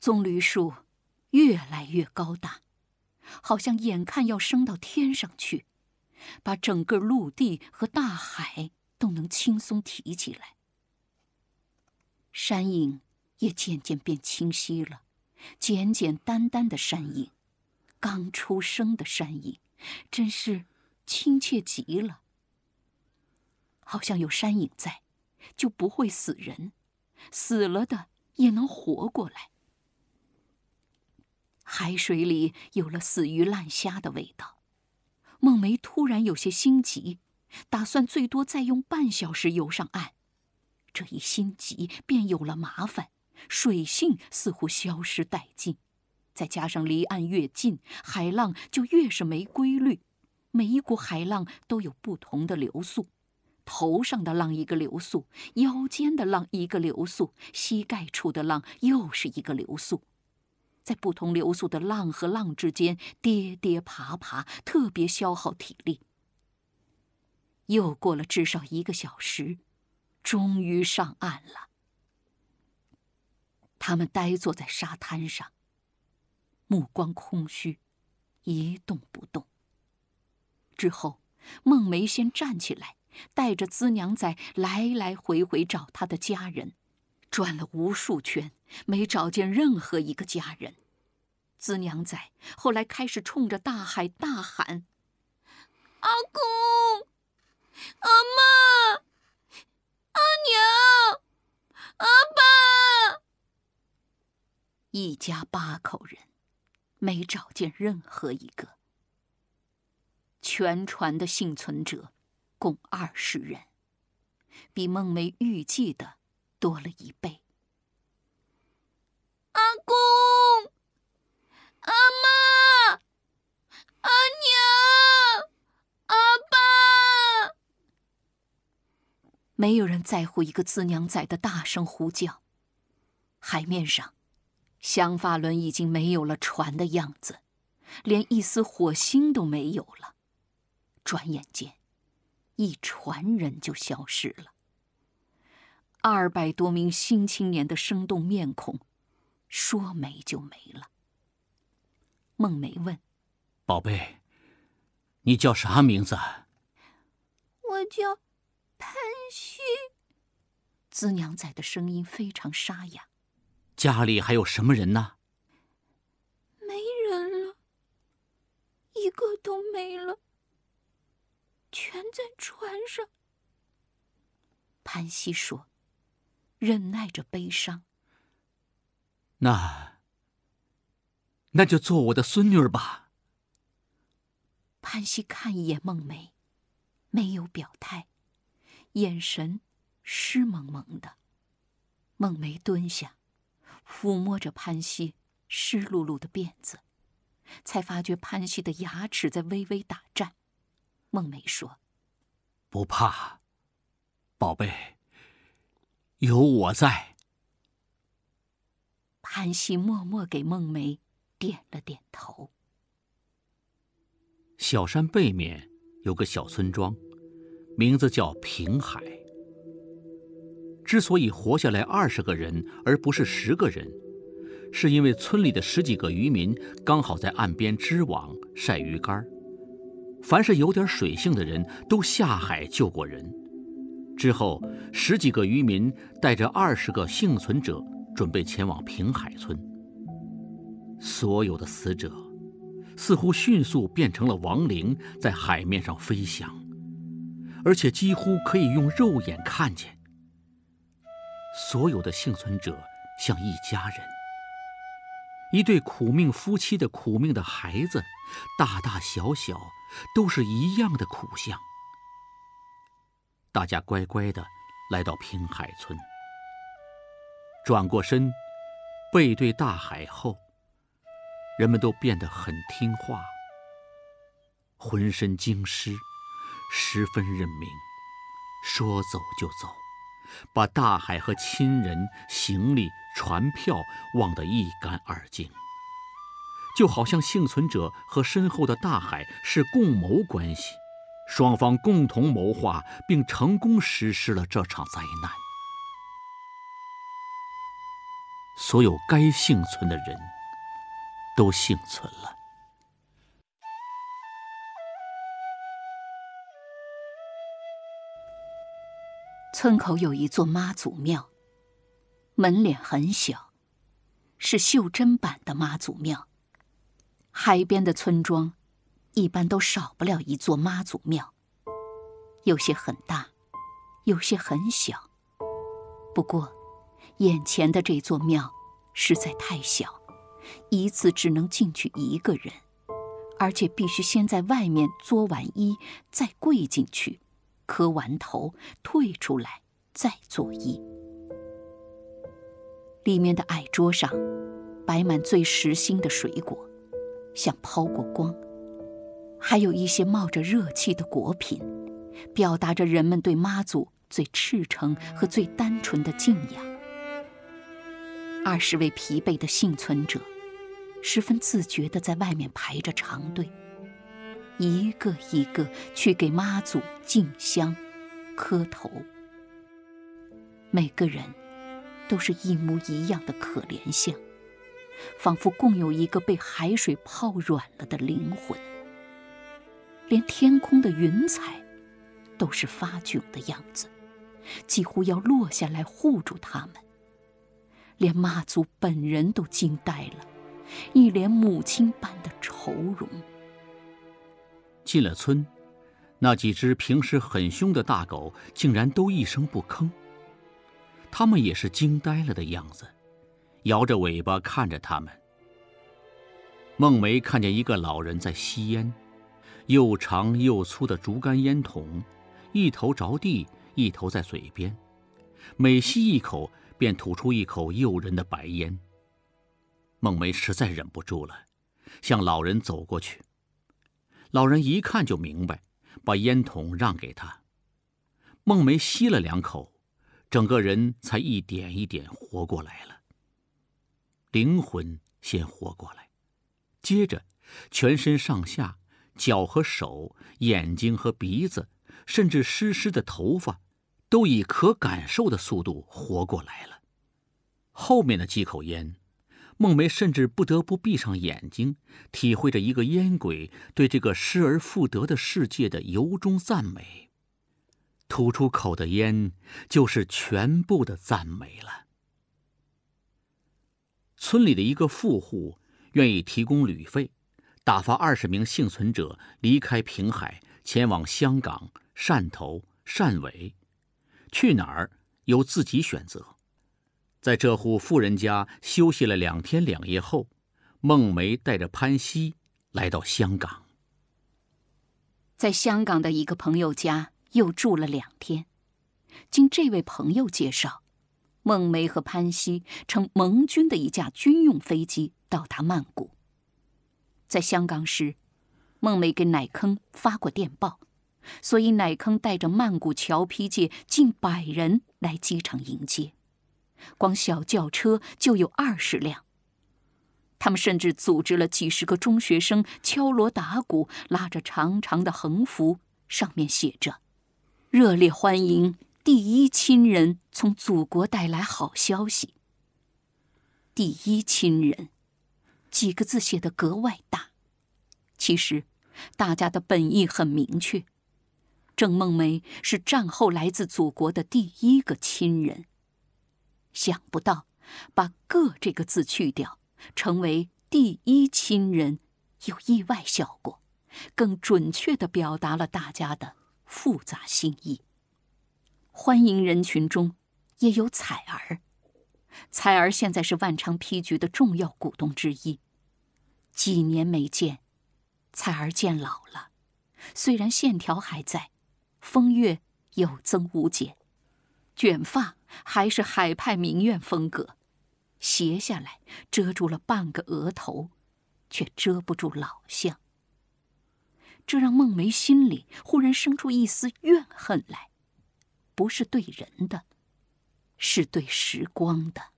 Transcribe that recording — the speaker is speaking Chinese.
棕榈树越来越高大，好像眼看要升到天上去，把整个陆地和大海都能轻松提起来。山影也渐渐变清晰了，简简单单的山影，刚出生的山影，真是亲切极了。好像有山影在，就不会死人，死了的也能活过来。海水里有了死鱼烂虾的味道，孟梅突然有些心急，打算最多再用半小时游上岸。这一心急便有了麻烦，水性似乎消失殆尽，再加上离岸越近，海浪就越是没规律，每一股海浪都有不同的流速，头上的浪一个流速，腰间的浪一个流速，膝盖处的浪又是一个流速。在不同流速的浪和浪之间跌跌爬爬，特别消耗体力。又过了至少1个小时，终于上岸了。他们呆坐在沙滩上，目光空虚，一动不动。之后，孟梅先站起来，带着资娘仔来来回回找她的家人，转了无数圈，没找见任何一个家人。资娘仔后来开始冲着大海大喊：“阿公，阿妈，阿娘，阿爸！”一家8口人，没找见任何一个。全船的幸存者共20人，比孟梅预计的多了1倍。阿公，阿妈，阿娘，阿爸！没有人在乎一个资娘仔的大声呼叫。海面上，香发轮已经没有了船的样子，连一丝火星都没有了。转眼间，一船人就消失了。200多名新青年的生动面孔，说没就没了。孟梅问：“ 宝贝，你叫啥名字？”“ 我叫潘西。”资娘仔的声音非常沙哑。 “家里还有什么人呢？”“ 没人了，一个都没了，全在船上。”潘西说，忍耐着悲伤。 “那就做我的孙女儿吧。” 潘西看一眼孟梅，没有表态，眼神湿蒙蒙的。孟梅蹲下，抚摸着潘西湿漉漉的辫子，才发觉潘西的牙齿在微微打颤。孟梅说：“ 不怕，宝贝，有我在。” 潘西默默给孟梅点了点头。 小山背面有个小村庄，名字叫平海。之所以活下来20个人而不是10个人，是因为村里的10几个渔民刚好在岸边织网晒鱼竿，凡是有点水性的人都下海救过人。之后10几个渔民带着20个幸存者准备前往平海村。所有的死者似乎迅速变成了亡灵，在海面上飞翔，而且几乎可以用肉眼看见。所有的幸存者像一家人，一对苦命夫妻的苦命的孩子，大大小小都是一样的苦相。大家乖乖地来到平海村，转过身，背对大海后，人们都变得很听话，浑身精湿，十分认命，说走就走，把大海和亲人、行李、船票忘得一干二净，就好像幸存者和身后的大海是共谋关系，双方共同谋划并成功实施了这场灾难。 所有该幸存的人都幸存了。 村口有一座妈祖庙，门脸很小，是袖珍版的妈祖庙。海边的村庄一般都少不了一座妈祖庙，有些很大，有些很小。不过眼前的这座庙实在太小，一次只能进去一个人，而且必须先在外面作完揖，再跪进去，磕完头，退出来，再作揖。里面的矮桌上摆满最时新的水果，像抛过光，还有一些冒着热气的果品，表达着人们对妈祖最赤诚和最单纯的敬仰。20位疲惫的幸存者十分自觉地在外面排着长队，一个一个去给妈祖敬香磕头。每个人都是一模一样的可怜相，仿佛共有一个被海水泡软了的灵魂。连天空的云彩都是发窘的样子，几乎要落下来护住他们。连妈祖本人都惊呆了，一脸母亲般的愁容。 进了村，那几只平时很凶的大狗竟然都一声不吭，它们也是惊呆了的样子，摇着尾巴看着他们。孟梅看见一个老人在吸烟，又长又粗的竹竿烟筒，一头着地，一头在嘴边，每吸一口便吐出一口诱人的白烟。孟梅实在忍不住了，向老人走过去。老人一看就明白，把烟筒让给他。孟梅吸了2口，整个人才一点一点活过来了。灵魂先活过来，接着全身上下，脚和手，眼睛和鼻子，甚至湿湿的头发，都以可感受的速度活过来了。后面的几口烟，孟梅甚至不得不闭上眼睛，体会着一个烟鬼对这个失而复得的世界的由衷赞美。吐出口的烟就是全部的赞美了。村里的一个富户愿意提供旅费，打发20名幸存者离开平海，前往香港、汕头、汕尾，去哪儿由自己选择。在这户富人家休息了2天2夜后，孟梅带着潘西来到香港。 在香港的一个朋友家又住了2天。经这位朋友介绍，孟梅和潘西乘盟军的一架军用飞机到达曼谷。在香港时，孟梅给乃坑发过电报，所以乃坑带着曼谷侨批界近100人来机场迎接，光小轿车就有20辆。他们甚至组织了几10个中学生敲锣打鼓，拉着长长的横幅，上面写着“热烈欢迎第一亲人从祖国带来好消息”。第一亲人几个字写得格外大，其实大家的本意很明确，郑孟梅是战后来自祖国的第一个亲人。想不到把“个”这个字去掉，成为第一亲人，有意外效果，更准确地表达了大家的复杂心意。欢迎人群中也有彩儿，彩儿现在是万昌批局的重要股东之一。几年没见，彩儿渐老了，虽然线条还在，风月有增无减，卷发还是海派名媛风格，斜下来遮住了半个额头，却遮不住老相。这让孟梅心里忽然生出一丝怨恨来，不是对人的，是对时光的。